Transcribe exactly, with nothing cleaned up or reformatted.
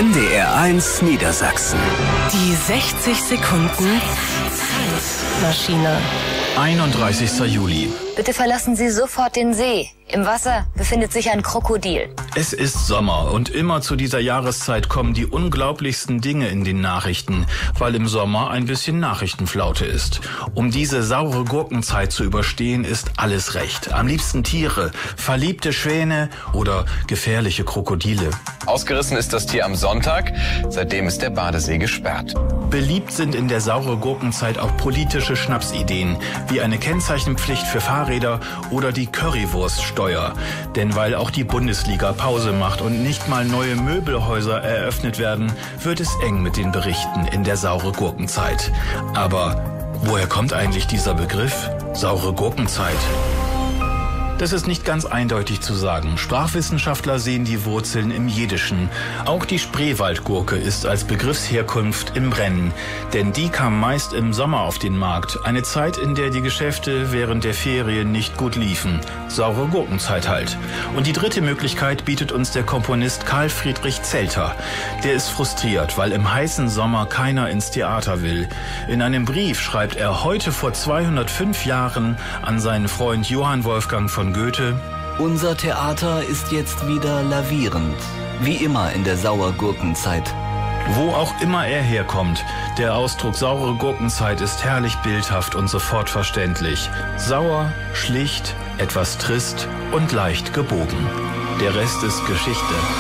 N D R eins Niedersachsen. Die sechzig Sekunden Zeitmaschine. einunddreißigster Juli. Bitte verlassen Sie sofort den See. Im Wasser befindet sich ein Krokodil. Es ist Sommer und immer zu dieser Jahreszeit kommen die unglaublichsten Dinge in den Nachrichten, weil im Sommer ein bisschen Nachrichtenflaute ist. Um diese saure Gurkenzeit zu überstehen, ist alles recht. Am liebsten Tiere, verliebte Schwäne oder gefährliche Krokodile. Ausgerissen ist das Tier am Sonntag, seitdem ist der Badesee gesperrt. Beliebt sind in der saure Gurkenzeit auch politische Schnapsideen, wie eine Kennzeichenpflicht für Fahrräder oder die Currywurststeuer. Denn weil auch die Bundesliga Pause macht und nicht mal neue Möbelhäuser eröffnet werden, wird es eng mit den Berichten in der saure Gurkenzeit. Aber woher kommt eigentlich dieser Begriff? Saure Gurkenzeit? Das ist nicht ganz eindeutig zu sagen. Sprachwissenschaftler sehen die Wurzeln im Jiddischen. Auch die Spreewaldgurke ist als Begriffsherkunft im Rennen, denn die kam meist im Sommer auf den Markt. Eine Zeit, in der die Geschäfte während der Ferien nicht gut liefen. Saure Gurkenzeit halt. Und die dritte Möglichkeit bietet uns der Komponist Karl Friedrich Zelter. Der ist frustriert, weil im heißen Sommer keiner ins Theater will. In einem Brief schreibt er heute vor zweihundertfünf Jahren an seinen Freund Johann Wolfgang von Goethe: Unser Theater ist jetzt wieder lavierend, wie immer in der Sauergurkenzeit. Wo auch immer er herkommt, der Ausdruck saure Gurkenzeit ist herrlich bildhaft und sofort verständlich. Sauer, schlicht, etwas trist und leicht gebogen. Der Rest ist Geschichte.